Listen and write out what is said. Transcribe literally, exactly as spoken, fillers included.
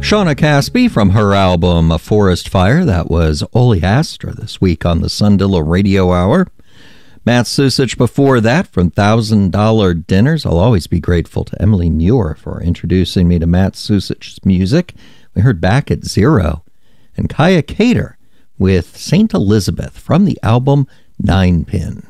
Shauna Caspi from her album A Forest Fire. That was Ole Astor this week on the Sundilla Radio Hour. Matt Susich before that from Thousand Dollar Dinners. I'll always be grateful to Emily Muir for introducing me to Matt Susich's music. We heard Back at Zero. And Kaya Cater with Saint Elizabeth from the album Nine Pin.